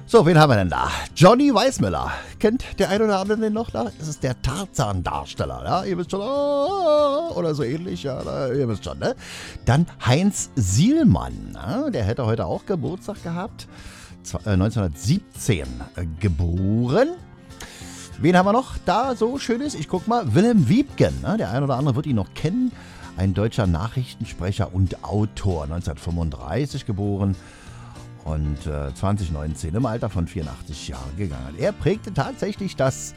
So, wen haben wir denn da? Johnny Weissmuller. Kennt der ein oder andere den noch da? Das ist der Tarzan-Darsteller, ja? Ihr wisst schon, oder so ähnlich, ja, ihr wisst schon, ne? Dann Heinz Sielmann, ja? Der hätte heute auch Geburtstag gehabt. 1917 geboren. Wen haben wir noch da so Schönes? Ich guck mal, Wilhelm Wiebken, ne? Der ein oder andere wird ihn noch kennen. Ein deutscher Nachrichtensprecher und Autor, 1935 geboren. Und 2019 im Alter von 84 Jahren gegangen. Er prägte tatsächlich das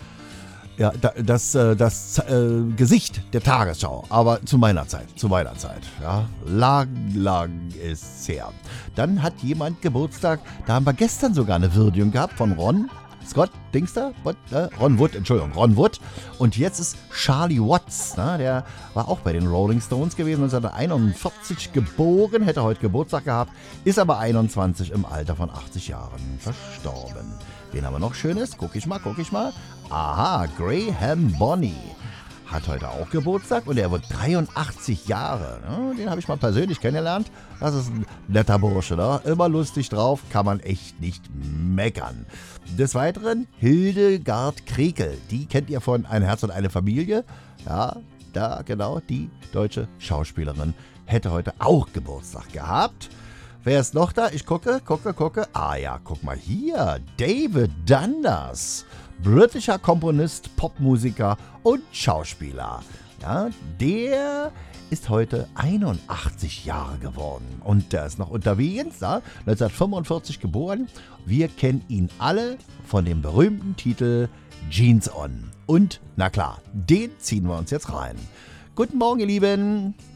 Gesicht der Tagesschau, aber zu meiner Zeit, ja, lang ist's her. Dann hat jemand Geburtstag, da haben wir gestern sogar eine Würdigung gehabt von Ron Wood. Und jetzt ist Charlie Watts, ne? Der war auch bei den Rolling Stones gewesen, 1941 geboren, hätte heute Geburtstag gehabt, ist aber 21 im Alter von 80 Jahren verstorben. Wen haben wir noch Schönes? Guck ich mal. Aha, Graham Bonney hat heute auch Geburtstag und er wird 83 Jahre. Ne? Den habe ich mal persönlich kennengelernt. Das ist ein netter Bursche, ne? Immer lustig drauf, kann man echt nicht meckern. Des Weiteren Hildegard Krekel. Die kennt ihr von Ein Herz und eine Familie. Ja, da genau, die deutsche Schauspielerin hätte heute auch Geburtstag gehabt. Wer ist noch da? Ich gucke. Ah ja, guck mal hier. David Dundas. Britischer Komponist, Popmusiker und Schauspieler. Ja, der ist heute 81 Jahre geworden. Und der ist noch unterwegs, ja, 1945 geboren. Wir kennen ihn alle von dem berühmten Titel Jeans On. Und, na klar, den ziehen wir uns jetzt rein. Guten Morgen, ihr Lieben.